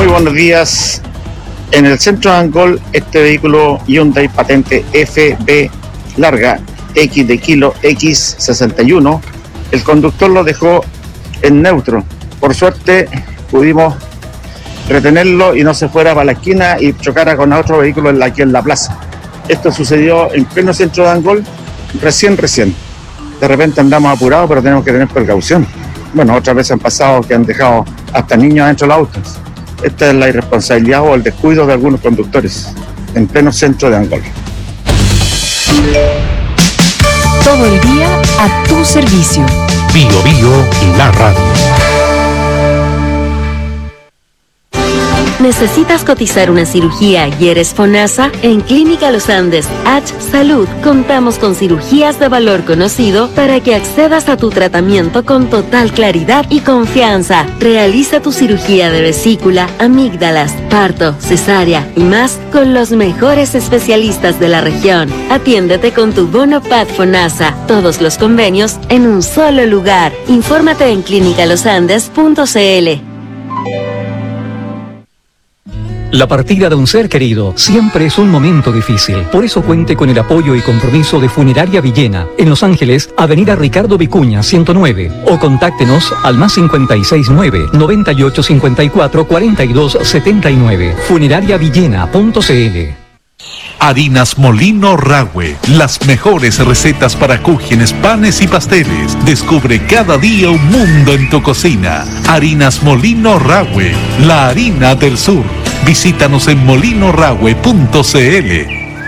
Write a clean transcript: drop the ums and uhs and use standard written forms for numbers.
Muy buenos días. En el centro de Angol, este vehículo Hyundai patente FB larga X de kilo X61, el conductor lo dejó en neutro. Por suerte pudimos retenerlo y no se fuera para la esquina y chocara con otro vehículo aquí en la plaza. Esto sucedió en pleno centro de Angol, recién. De repente andamos apurados, pero tenemos que tener precaución. Bueno, otras veces han pasado que han dejado hasta niños dentro de los autos. Esta es la irresponsabilidad o el descuido de algunos conductores en pleno centro de Angol. Todo el día a tu servicio. Bio y la radio. ¿Necesitas cotizar una cirugía y eres FONASA? En Clínica Los Andes, H Salud, contamos con cirugías de valor conocido para que accedas a tu tratamiento con total claridad y confianza. Realiza tu cirugía de vesícula, amígdalas, parto, cesárea y más con los mejores especialistas de la región. Atiéndete con tu bono PAD FONASA. Todos los convenios en un solo lugar. Infórmate en clinicalosandes.cl. La partida de un ser querido siempre es un momento difícil. Por eso cuente con el apoyo y compromiso de Funeraria Villena, en Los Ángeles, Avenida Ricardo Vicuña, 109. O contáctenos al +569 9854 4279. Funerariavillena.cl. Harinas Molino Rahue, las mejores recetas para cúgenes, panes y pasteles. Descubre cada día un mundo en tu cocina. Harinas Molino Rahue, la harina del sur. Visítanos en molinorahue.cl.